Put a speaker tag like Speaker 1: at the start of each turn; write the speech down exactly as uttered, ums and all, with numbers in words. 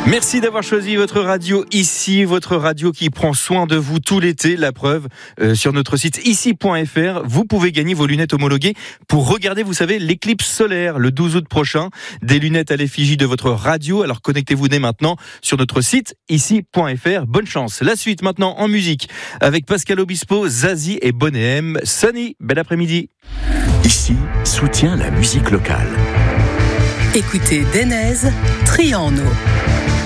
Speaker 1: Merci d'avoir choisi votre radio ici, votre radio qui prend soin de vous tout l'été. La preuve, euh, sur notre site ici point f r, vous pouvez gagner vos lunettes homologuées pour regarder, vous savez, l'éclipse solaire le douze août prochain. Des lunettes à l'effigie de votre radio. Alors connectez-vous dès maintenant sur notre site ici point f r. Bonne chance. La suite maintenant en musique avec Pascal Obispo, Zazie et Bonnet M. Sunny, bel après-midi.
Speaker 2: Ici, soutient la musique locale.
Speaker 3: Écoutez Denez, Triano.